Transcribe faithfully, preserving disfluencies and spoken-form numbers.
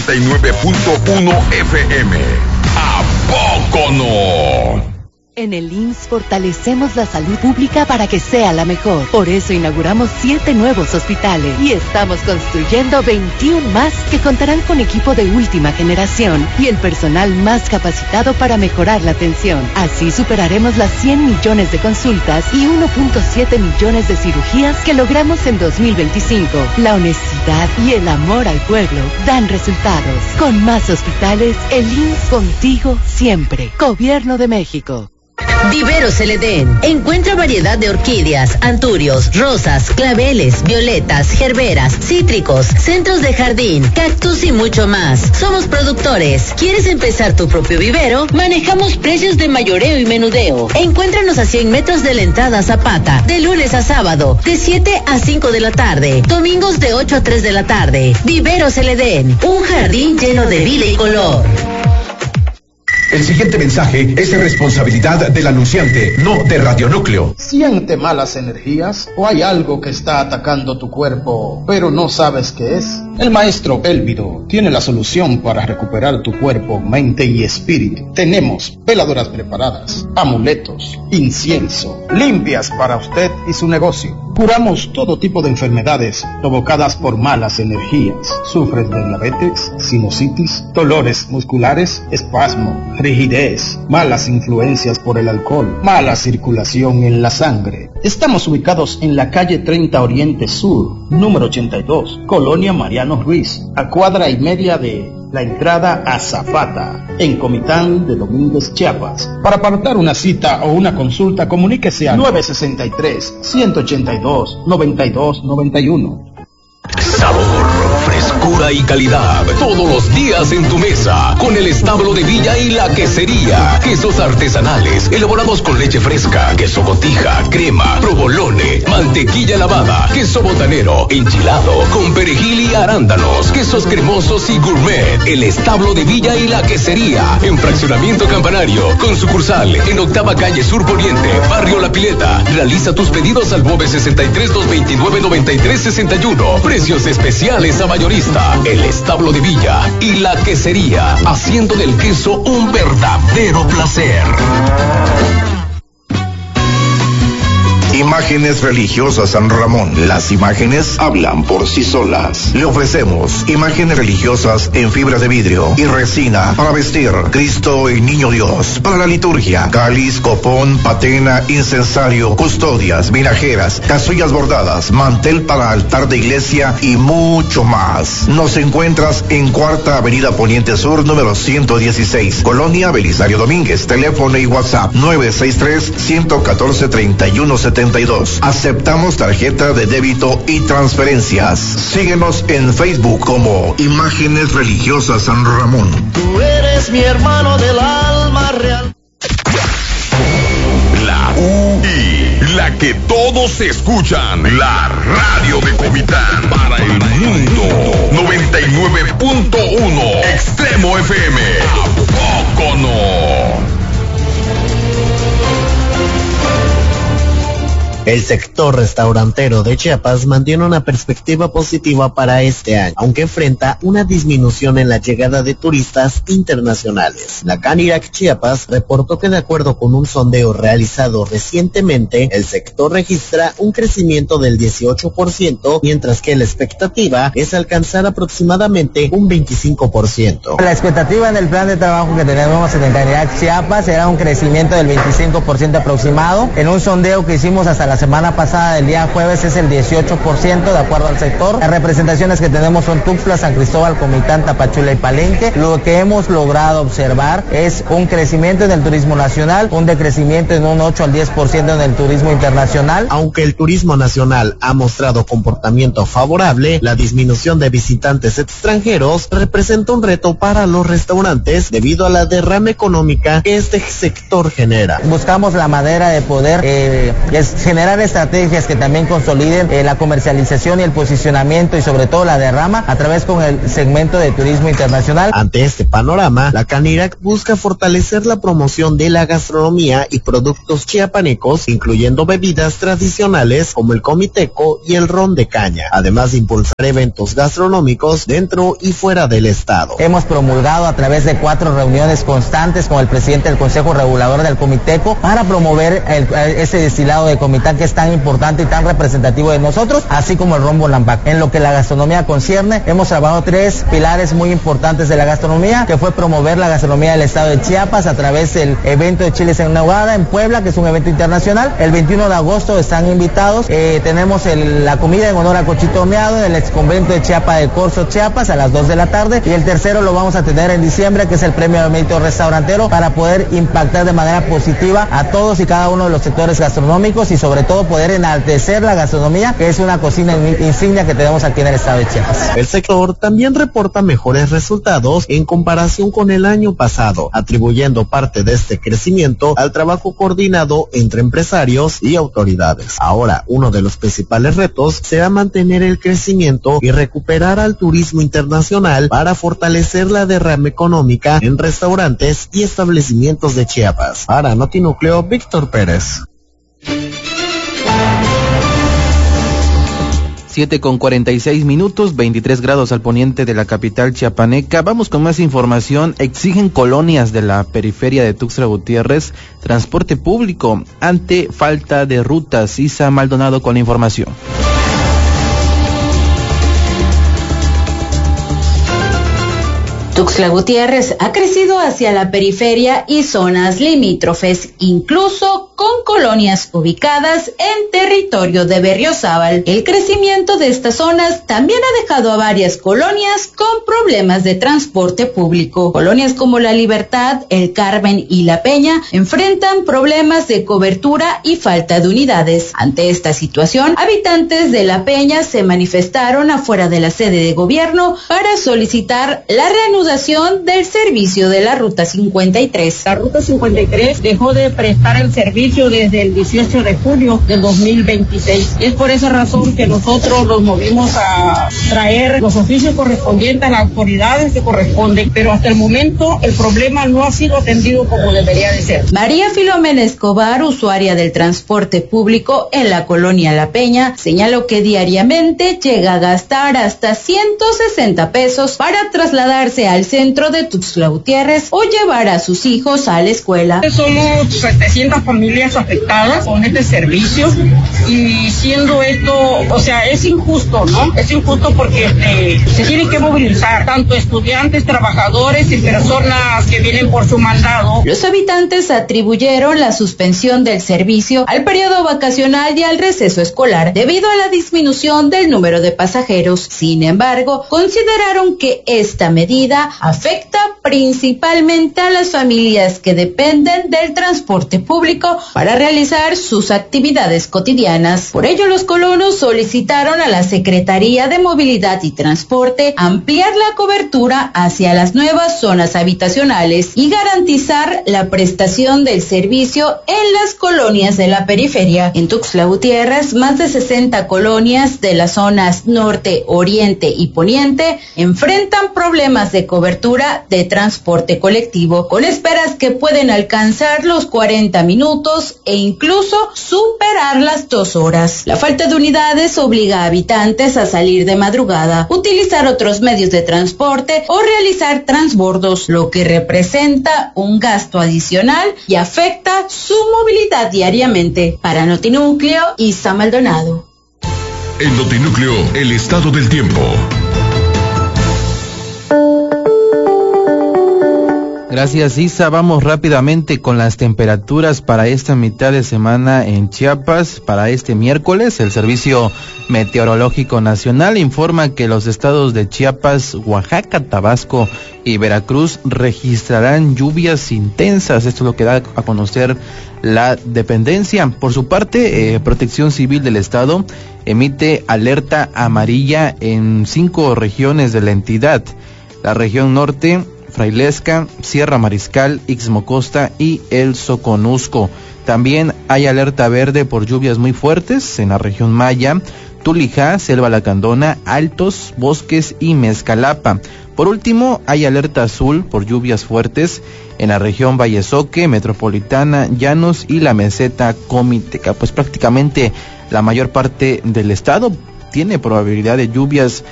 noventa y nueve punto uno F M. ¿A poco no? En el I M S S fortalecemos la salud pública para que sea la mejor. Por eso inauguramos siete nuevos hospitales y estamos construyendo veintiuno más que contarán con equipo de última generación y el personal más capacitado para mejorar la atención. Así superaremos las cien millones de consultas y uno punto siete millones de cirugías que logramos en dos mil veinticinco. La honestidad y el amor al pueblo dan resultados. Con más hospitales, el I M S S contigo siempre. Gobierno de México. Viveros El Edén. Encuentra variedad de orquídeas, anturios, rosas, claveles, violetas, gerberas, cítricos, centros de jardín, cactus y mucho más. Somos productores. ¿Quieres empezar tu propio vivero? Manejamos precios de mayoreo y menudeo. Encuéntranos a cien metros de la entrada Zapata, de lunes a sábado, de siete a cinco de la tarde, domingos de ocho a tres de la tarde. Viveros El Edén, un jardín lleno de vida y color. El siguiente mensaje es de responsabilidad del anunciante, no de Radionúcleo. ¿Siente malas energías o hay algo que está atacando tu cuerpo, pero no sabes qué es? El maestro Elvido tiene la solución para recuperar tu cuerpo, mente y espíritu. Tenemos veladoras preparadas, amuletos, incienso, limpias para usted y su negocio. Curamos todo tipo de enfermedades provocadas por malas energías. ¿Sufres de diabetes, sinusitis, dolores musculares, espasmo, rigidez, malas influencias por el alcohol, mala circulación en la sangre? Estamos ubicados en la calle treinta Oriente Sur, número ochenta y dos, Colonia Mariano Ruiz, a cuadra y media de la entrada a Zapata, en Comitán de Domínguez, Chiapas. Para apartar una cita o una consulta, comuníquese a nueve sesenta y tres, ciento ochenta y dos, noventa y dos noventa y uno. Sabor, frescura y calidad todos los días en tu mesa con el establo de Villa y la quesería. Quesos artesanales elaborados con leche fresca, queso botija, crema, provolone, mantequilla lavada, queso botanero, enchilado con perejil y arándanos, quesos cremosos y gourmet. El establo de Villa y la quesería en Fraccionamiento Campanario con sucursal en Octava Calle Sur Poniente, Barrio La Pileta. Realiza tus pedidos al nueve sesenta y tres, doscientos veintinueve, noventa y tres sesenta y uno. Precios especiales a mayorista. El establo de Villa y la quesería, haciendo del queso un verdadero placer. Imágenes Religiosas San Ramón. Las imágenes hablan por sí solas. Le ofrecemos imágenes religiosas en fibra de vidrio y resina para vestir Cristo y Niño Dios, para la liturgia, cáliz, copón, patena, incensario, custodias, vinajeras, casullas bordadas, mantel para altar de iglesia y mucho más. Nos encuentras en Cuarta Avenida Poniente Sur, número ciento dieciséis, Colonia Belisario Domínguez. Teléfono y WhatsApp nueve seis tres, uno uno cuatro, tres uno siete dos. Aceptamos tarjeta de débito y transferencias. Síguenos en Facebook como Imágenes Religiosas San Ramón. Tú eres mi hermano del alma real. La U I, la que todos escuchan, la radio de Comitán para el mundo. noventa y nueve punto uno Extremo F M. ¿A poco no? El sector restaurantero de Chiapas mantiene una perspectiva positiva para este año, aunque enfrenta una disminución en la llegada de turistas internacionales. La Canirac Chiapas reportó que de acuerdo con un sondeo realizado recientemente, el sector registra un crecimiento del dieciocho por ciento, mientras que la expectativa es alcanzar aproximadamente un veinticinco por ciento. La expectativa en el plan de trabajo que tenemos en el Canirac Chiapas era un crecimiento del veinticinco por ciento aproximado. En un sondeo que hicimos hasta la semana pasada, el día jueves, es el dieciocho por ciento de acuerdo al sector. Las representaciones que tenemos son Tuxtla, San Cristóbal, Comitán, Tapachula y Palenque. Lo que hemos logrado observar es un crecimiento en el turismo nacional, un decrecimiento en un ocho al diez por ciento en el turismo internacional. Aunque el turismo nacional ha mostrado comportamiento favorable, la disminución de visitantes extranjeros representa un reto para los restaurantes debido a la derrama económica que este sector genera. Buscamos la manera de poder eh, es generar generar estrategias que también consoliden eh, la comercialización y el posicionamiento y sobre todo la derrama a través con el segmento de turismo internacional. Ante este panorama, la Canirac busca fortalecer la promoción de la gastronomía y productos chiapanecos, incluyendo bebidas tradicionales como el comiteco y el ron de caña, además de impulsar eventos gastronómicos dentro y fuera del estado. Hemos promulgado a través de cuatro reuniones constantes con el presidente del Consejo Regulador del Comiteco para promover el, ese destilado de Comitán que es tan importante y tan representativo de nosotros, así como el ron Bonampak. En lo que la gastronomía concierne, hemos trabajado tres pilares muy importantes de la gastronomía, que fue promover la gastronomía del estado de Chiapas a través del evento de Chiles en Nogada en Puebla, que es un evento internacional. El veintiuno de agosto están invitados. Eh, tenemos el, la comida en honor a Cochito Horneado en el exconvento de Chiapa de Corzo, Chiapas, a las dos de la tarde. Y el tercero lo vamos a tener en diciembre, que es el premio de mérito restaurantero, para poder impactar de manera positiva a todos y cada uno de los sectores gastronómicos y sobre todo poder enaltecer la gastronomía, que es una cocina insignia que tenemos aquí en el estado de Chiapas. El sector también reporta mejores resultados en comparación con el año pasado, atribuyendo parte de este crecimiento al trabajo coordinado entre empresarios y autoridades. Ahora, uno de los principales retos será mantener el crecimiento y recuperar al turismo internacional para fortalecer la derrama económica en restaurantes y establecimientos de Chiapas. Para Notinúcleo, Víctor Pérez. siete con cuarenta y seis minutos, veintitrés grados al poniente de la capital chiapaneca. Vamos con más información. Exigen colonias de la periferia de Tuxtla Gutiérrez transporte público ante falta de rutas. Isa Maldonado con la información. Tuxtla Gutiérrez ha crecido hacia la periferia y zonas limítrofes, incluso con colonias ubicadas en territorio de Berriozábal. El crecimiento de estas zonas también ha dejado a varias colonias con problemas de transporte público. Colonias como La Libertad, El Carmen y La Peña enfrentan problemas de cobertura y falta de unidades. Ante esta situación, habitantes de La Peña se manifestaron afuera de la sede de gobierno para solicitar la reanudación del servicio de la Ruta cincuenta y tres. La Ruta cincuenta y tres dejó de prestar el servicio desde el dieciocho de julio del dos mil veintiséis. Y es por esa razón que nosotros nos movimos a traer los oficios correspondientes a las autoridades que corresponden, pero hasta el momento el problema no ha sido atendido como debería de ser. María Filomena Escobar, usuaria del transporte público en la colonia La Peña, señaló que diariamente llega a gastar hasta ciento sesenta pesos para trasladarse al centro de Tuxtla Gutiérrez o llevar a sus hijos a la escuela. Somos setecientas familias afectadas con este servicio y siendo esto, o sea, es injusto, ¿no? Es injusto porque este, se tienen que movilizar tanto estudiantes, trabajadores y personas que vienen por su mandado. Los habitantes atribuyeron la suspensión del servicio al periodo vacacional y al receso escolar debido a la disminución del número de pasajeros. Sin embargo, consideraron que esta medida afecta principalmente a las familias que dependen del transporte público para realizar sus actividades cotidianas. Por ello, los colonos solicitaron a la Secretaría de Movilidad y Transporte ampliar la cobertura hacia las nuevas zonas habitacionales y garantizar la prestación del servicio en las colonias de la periferia. En Tuxtla Gutiérrez, más de sesenta colonias de las zonas norte, oriente y poniente enfrentan problemas de cobertura de transporte colectivo, con esperas que pueden alcanzar los cuarenta minutos e incluso superar las dos horas. La falta de unidades obliga a habitantes a salir de madrugada, utilizar otros medios de transporte o realizar transbordos, lo que representa un gasto adicional y afecta su movilidad diariamente. Para Notinúcleo, Isa Maldonado. En Notinúcleo, el estado del tiempo. Gracias, Isa. Vamos rápidamente con las temperaturas para esta mitad de semana en Chiapas. Para este miércoles, el Servicio Meteorológico Nacional informa que los estados de Chiapas, Oaxaca, Tabasco y Veracruz registrarán lluvias intensas. Esto es lo que da a conocer la dependencia. Por su parte, eh, Protección Civil del Estado emite alerta amarilla en cinco regiones de la entidad: la región norte, Frailesca, Sierra Mariscal, Ixmocosta y el Soconusco. También hay alerta verde por lluvias muy fuertes en la región Maya, Tulijá, Selva Lacandona, Altos, Bosques y Mezcalapa. Por último, hay alerta azul por lluvias fuertes en la región Vallesoque, Metropolitana, Llanos y la meseta Comiteca. Pues prácticamente la mayor parte del estado tiene probabilidad de lluvias